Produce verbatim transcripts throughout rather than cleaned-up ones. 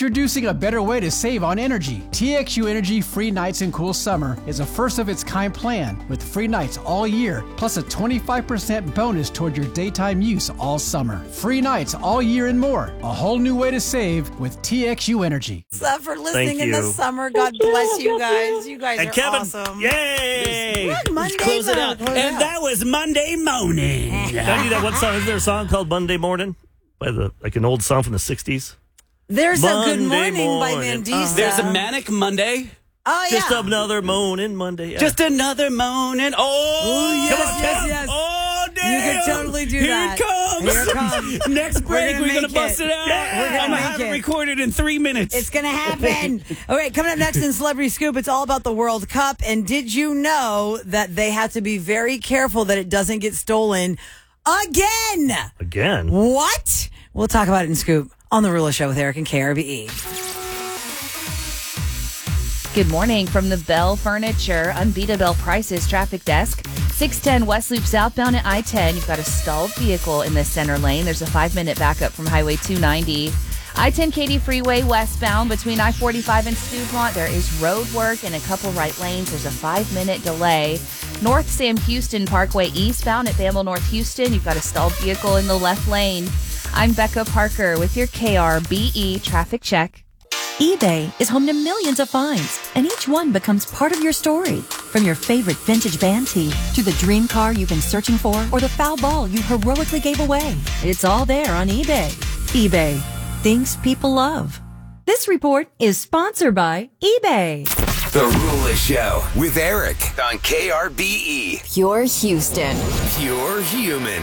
Introducing a better way to save on energy. T X U Energy Free Nights and Cool Summer is a first-of-its-kind plan with free nights all year, plus a twenty-five percent bonus toward your daytime use all summer. Free nights all year and more. A whole new way to save with T X U Energy. Thanks for listening in the summer. God bless you guys. You guys and are Kevin, awesome. Yay! Look, Monday close it mo- out. close it And out. that was Monday Morning. Can I do that one song? Is there a song called Monday Morning? By the like an old song from the sixties? There's Monday a Good Morning by morning. Mandisa. Uh, There's a Manic Monday. Oh, yeah. Just another morning, Monday. Yeah. Just another morning. Oh, Ooh, yes, Come on, yes, Kev. yes. Oh, You damn. can totally do Here that. it comes. Here it comes. Next break, gonna we're going make to bust it. it, out. Yeah. We're gonna I'm going to make have it it. recorded in three minutes. It's going to happen. All right, coming up next in Celebrity Scoop, it's all about the World Cup. And did you know that they have to be very careful that it doesn't get stolen again? Again? What? We'll talk about it in Scoop on The Rula Show with Eric and K R B E. Good morning from the Bell Furniture Unbeatable Prices Traffic Desk. six ten West Loop southbound at I ten. You've got a stalled vehicle in the center lane. There's a five-minute backup from Highway two ninety. I ten Katy Freeway westbound between I forty-five and Stewpont. There is road work in a couple right lanes. There's a five-minute delay. North Sam Houston Parkway eastbound at Bamble North Houston. You've got a stalled vehicle in the left lane. I'm Becca Parker with your K R B E traffic check. eBay is home to millions of finds, and each one becomes part of your story. From your favorite vintage band tee to the dream car you've been searching for or the foul ball you heroically gave away. It's all there on eBay. eBay. Things people love. This report is sponsored by eBay. The Rula Show with Eric on K R B E. Pure Houston. Pure human.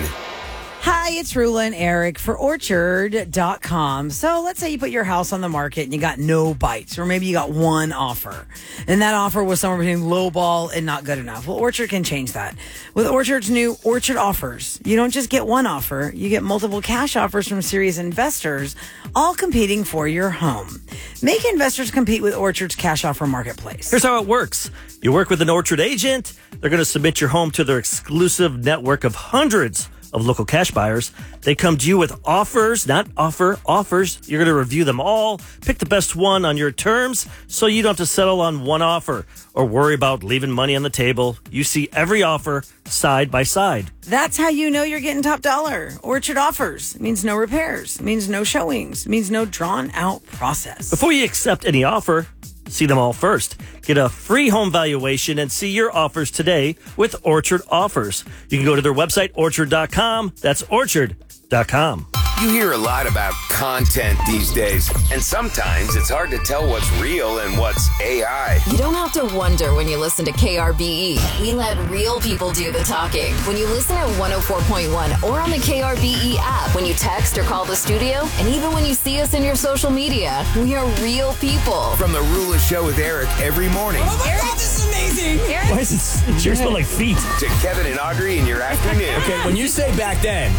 Hi, it's Rula and Eric for Orchard dot com. So let's say you put your house on the market and you got no bites, or maybe you got one offer. And that offer was somewhere between low ball and not good enough. Well, Orchard can change that. With Orchard's new Orchard Offers, you don't just get one offer, you get multiple cash offers from serious investors, all competing for your home. Make investors compete with Orchard's cash offer marketplace. Here's how it works. You work with an Orchard agent. They're going to submit your home to their exclusive network of hundreds of local cash buyers. They come to you with offers, not offer, offers. You're going to review them all, pick the best one on your terms, so you don't have to settle on one offer or worry about leaving money on the table. You see every offer side by side. That's how you know you're getting top dollar. Orchard Offers means no repairs, means no showings, means no drawn out process. Before you accept any offer, see them all first. Get a free home valuation and see your offers today with Orchard Offers. You can go to their website, orchard dot com. That's orchard dot com. You hear a lot about content these days, and sometimes it's hard to tell what's real and what's A I. You don't have to wonder when you listen to K R B E. We let real people do the talking. When you listen at one oh four point one or on the K R B E app, when you text or call the studio, and even when you see us in your social media, we are real people. From the Rula Show with Eric every morning Oh my God, this is amazing. Why is it, it sure smell like feet? to Kevin and Audrey in your afternoon. Okay, when you say back then,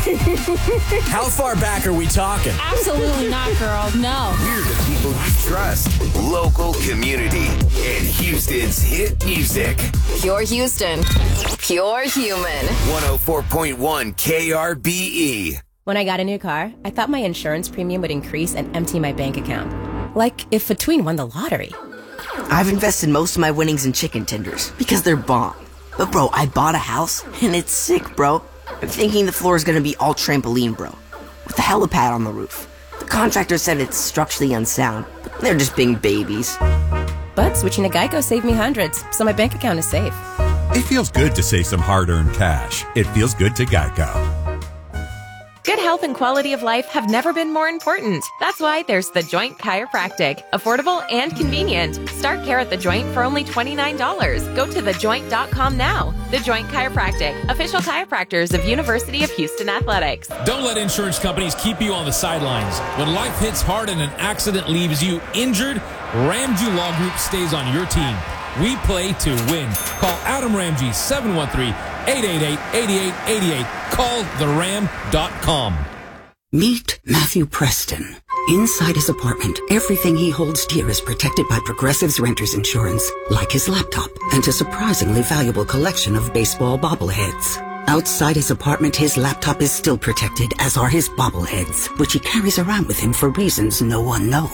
how far back are we talking? Absolutely not, girl. No. We're the people you trust. Local community and Houston's hit music. Pure Houston. Pure human. one oh four point one K R B E. When I got a new car, I thought my insurance premium would increase and empty my bank account. Like if Fatween won the lottery. I've invested most of my winnings in chicken tenders because they're bomb. But bro, I bought a house and it's sick, bro. I'm thinking the floor is gonna be all trampoline, bro, with a helipad on the roof. The contractor said it's structurally unsound, but they're just being babies. But switching to Geico saved me hundreds, so my bank account is safe. It feels good to save some hard-earned cash. It feels good to Geico. Good health and quality of life have never been more important. That's why there's The Joint Chiropractic. Affordable and convenient. Start care at The Joint for only twenty-nine dollars. Go to the joint dot com now. The Joint Chiropractic. Official chiropractors of University of Houston Athletics. Don't let insurance companies keep you on the sidelines. When life hits hard and an accident leaves you injured, Ramsey Law Group stays on your team. We play to win. Call Adam Ramsey, seven one three, eight eight eight, eight eight eight eight. Call the ram dot com. Meet Matthew Preston. Inside his apartment, everything he holds dear is protected by Progressive's Renters Insurance, like his laptop and a surprisingly valuable collection of baseball bobbleheads. Outside his apartment, his laptop is still protected, as are his bobbleheads, which he carries around with him for reasons no one knows.